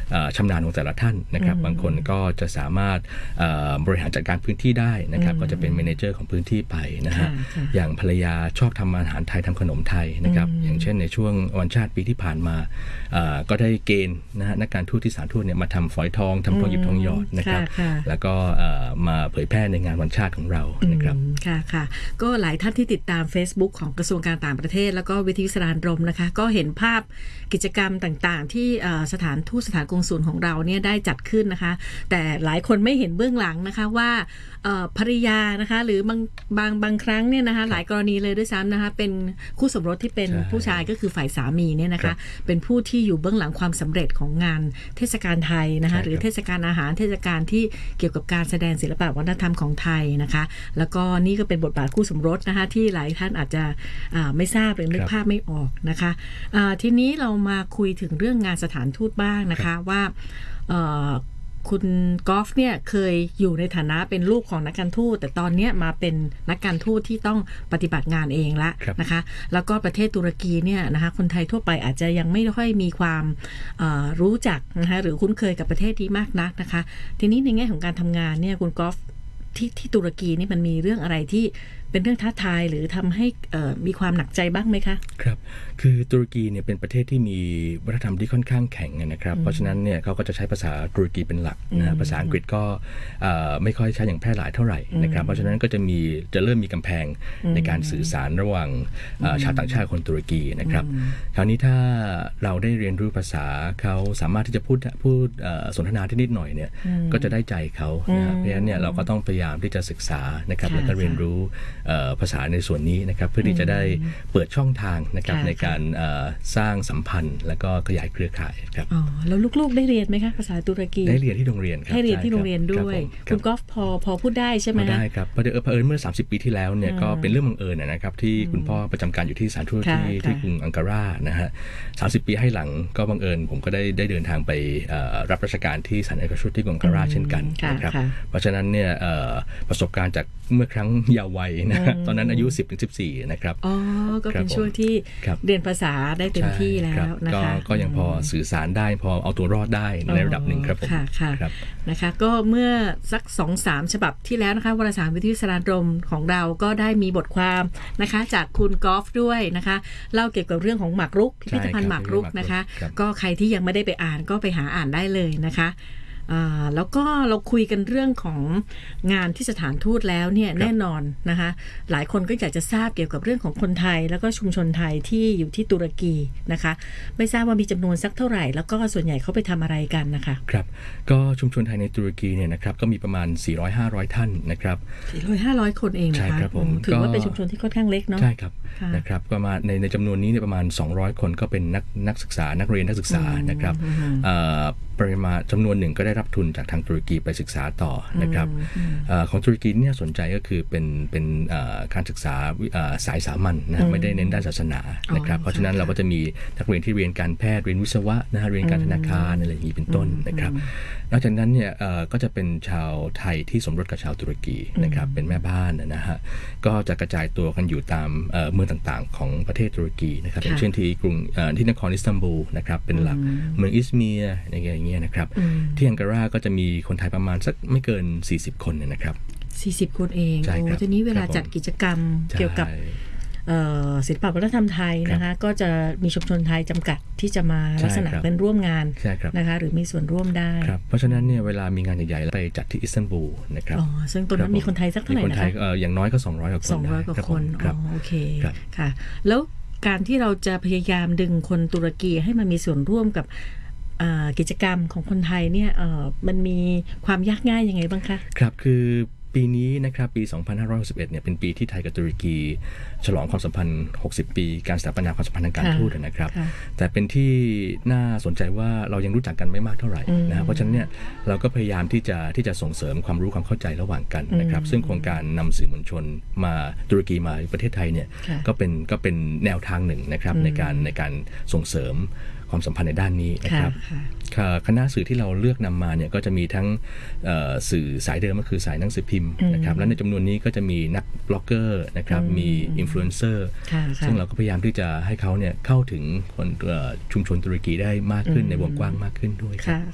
ชำนาญของแต่ละท่านนะครับบางคนก็จะสามารถบริหารจัดการพื้นที่ได้นะครับก็จะเป็นเมเนเจอร์ของพื้นที่ไปนะฮะอย่างภรรยาชอบทำอาหารไทยทำขนมไทยนะครับอย่างเช่นในช่วงวันชาติปีที่ผ่านมาก็ได้เกณฑ์นะฮะนักการทูตที่สถานทูตเนี่ยมาทำฝอยทองทำทองหยิบทองหยอดนะครับแล้วก็มาเผยแพร่ในงานวันชาติของเรานะครับค่ะก็หลายท่านที่ติดตาม Facebook ของกระทรวงการต่างประเทศแล้วก็วิทยุสรานรมนะคะก็เห็นภาพกิจกรรมต่างๆที่สถานทูตสถานกงสุลของเราเนี่ยได้จัดขึ้นนะคะแต่หลายคนไม่เห็นเบื้องหลังนะคะว่าภริยานะคะหรือบางครั้งเนี่ยนะคะหลายกรณีเลยด้วยซ้ำนะคะเป็นคู่สมรสที่เป็นผู้ชายก็คือฝ่ายสามีเนี่ยนะคะเป็นผู้ที่อยู่เบื้องหลังความสำเร็จของงานเทศกาลไทยนะคะหรือเทศกาลอาหารเทศกาลที่เกี่ยวกับการแสดงศิลปะวัฒนธรรมของไทยนะคะแล้วก็นี่ก็เป็นบทบาทคู่สมรสนะคะที่หลายท่านอาจจะไม่ทราบหรือนึกภาพไม่ออกนะคะทีนี้เรามาคุยถึงเรื่องงานสถานทูตบ้างนะคะว่าคุณกอล์ฟเนี่ยเคยอยู่ในฐานะเป็นลูกของนักการทูตแต่ตอนนี้มาเป็นนักการทูตที่ต้องปฏิบัติงานเองแล้วนะคะแล้วก็ประเทศตุรกีเนี่ยนะคะคนไทยทั่วไปอาจจะยังไม่ค่อยมีความรู้จักนะคะหรือคุ้นเคยกับประเทศนี้มากนักนะคะทีนี้ในแง่ของการทำงานเนี่ยคุณกอล์ฟที่ตุรกีนี่มันมีเรื่องอะไรที่เป็นเรื่องท้าทายหรือทำให้มีความหนักใจบ้างไหมคะครับคือตุรกีเนี่ยเป็นประเทศที่มีวัฒนธรรมที่ค่อนข้างแข็งนะครับเพราะฉะนั้นเนี่ยเขาก็จะใช้ภาษาตุรกีเป็นหลักนะภาษาอังกฤษก็ไม่ค่อยใช้อย่างแพร่หลายเท่าไหร่นะครับเพราะฉะนั้นก็จะเริ่มมีกำแพงในการสื่อสารระหว่างชาวต่างชาติคนตุรกีนะครับคราวนี้ถ้าเราได้เรียนรู้ภาษาเขาสามารถที่จะพูดสนทนาที่นิดหน่อยเนี่ยก็จะได้ใจเขาเพราะฉะนั้นเนี่ยเราก็ต้องพยายามที่จะศึกษานะครับแล้วก็เรียนรู้ภาษาในส่วนนี้นะครับเพื่อที่จะได้เปิดช่องทางนะครับในการสร้างสัมพันธ์และก็ขยายเครือข่ายครับแล้วลูกๆได้เรียนไหมคะภาษาตุรกีได้เรียนที่โรงเรียนครับได้เรียนที่โรงเรียนด้วยคุณกอล์ฟพอพูดได้ใช่ไหมได้ครับเพราะเอิญเมื่อ30ปีที่แล้วเนี่ยก็เป็นเรื่องบังเอิญนะครับที่คุณพ่อประจำการอยู่ที่สถานทูตที่กรุงอังการานะฮะ30 ปีให้หลังก็บังเอิญผมก็ได้เดินทางไปรับราชการที่สถานเอกชนที่กรุงอังการาเช่นกันนะครับเพราะฉะนั้นเนี่ยประสบการณ์จากเมื่อครั้งเยาว์วัยนะตอนนั้นอายุ10-14นะครับก็เป็นช่วงที่เรียนภาษาได้เต็มที่แล้วนะคะก็ยังพอสื่อสารได้พอเอาตัวรอดได้ในระดับหนึ่งครับผมค่ะนะคะก็เมื่อสัก 2-3 ฉบับที่แล้วนะคะวารสารวิทยุสรานรมของเราก็ได้มีบทความนะคะจากคุณกอล์ฟด้วยนะคะเล่าเกี่ยวกับเรื่องของหมากรุกพิพิธภัณฑ์หมากรุกนะคะก็ใครที่ยังไม่ได้ไปอ่านก็ไปหาอ่านได้เลยนะคะแล้วก็เราคุยกันเรื่องของงานที่สถานทูตแล้วเนี่ยแน่นอนนะคะหลายคนก็อยากจะทราบเกี่ยวกับเรื่องของคนไทยแล้วก็ชุมชนไทยที่อยู่ที่ตุรกีนะคะไม่ทราบว่ามีจำนวนสักเท่าไหร่แล้วก็ส่วนใหญ่เขาไปทำอะไรกันนะคะครับก็ชุมชนไทยในตุรกีเนี่ยนะครับก็มีประมาณ 400-500 ท่านนะครับ 400-500 คนเองนะคะถือว่าเป็นชุมชนที่ค่อนข้างเล็กเนาะใช่ครับนะครับประมาณในจำนวนนี้เนี่ยประมาณ200 คนก็เป็นนักศึกษานักเรียนนักศึกษานะครับปริมาณจำนวนหนึ่งก็ได้รับทุนจากทางตุรกีไปศึกษาต่อนะครับของตุรกีเนี่ยสนใจก็คือเป็นการศึกษาสายสามัญนะไม่ได้เน้นด้านศาสนานะครับเพราะฉะนั้นเราก็จะมีนักเรียนที่เรียนการแพทย์เรียนวิศวะนะเรียนการธนาคารอะไรอย่างนี้เป็นต้นนะครับนอกจากนั้นเนี่ยก็จะเป็นชาวไทยที่สมรสกับชาวตุรกีนะครับเป็นแม่บ้านนะฮะก็จะกระจายตัวกันอยู่ตามเมืองต่างๆของประเทศตุรกีนะครับอย่างเช่นที่นครอิสตันบูลนะครับเป็นหลักเมืองอิซมีร์อย่างเงี้ยนะครับที่อังการาก็จะมีคนไทยประมาณสักไม่เกิน40 คนนะครับ 40 คนเองโอ้ทีนี้เวลาจัดกิจกรรมเกี่ยวกับศิลปวัฒนธรรมไทยนะคะก็จะมีชุมชนไทยจำกัดที่จะมาลักษณะเป็นร่วมงานนะคะหรือมีส่วนร่วมได้เพราะฉะนั้นเนี่ยเวลามีงานใหญ่ๆไปจัดที่อิสตันบูลนะครับซึ่งตรงนั้นมีคนไทยสักเท่าไหร่นะคะมีคนไทยอย่างน้อยก็200 กว่าคน 200 กว่าคนโอเคค่ะแล้วการที่เราจะพยายามดึงคนตุรกีให้มามีส่วนร่วมกับกิจกรรมของคนไทยเนี่ยมันมีความยากง่ายยังไงบ้างคะครับคือปีนี้นะครับปี 2561 เนี่ยเป็นปีที่ไทยกับตุรกีฉลองความสัมพันธ์60 ปีการสถาปนาความสัมพันธ์ทางการทูตนะครับแต่เป็นที่น่าสนใจว่าเรายังรู้จักกันไม่มากเท่าไหร่นะเพราะฉะนั้นเนี่ยเราก็พยายามที่จะส่งเสริมความรู้ความเข้าใจระหว่างกันนะครับซึ่งโครงการนำสื่อมวลชนมาตุรกีมาประเทศไทยเนี่ยก็เป็นแนวทางหนึ่งนะครับในการส่งเสริมความสัมพันธ์ในด้านนี้นะครับคณะสื่อที่เราเลือกนำมาเนี่ยก็จะมีทั้งสื่อสายเดิมก็คือสายหนังสือพิมพ์นะครับและในจำนวนนี้ก็จะมีนักบล็อกเกอร์นะครับมีอินฟลูเอนเซอร์ซึ่งเราก็พยายามที่จะให้เขาเนี่ยเข้าถึงคนชุมชนตุรกีได้มากขึ้นในวงกว้างมากขึ้นด้วย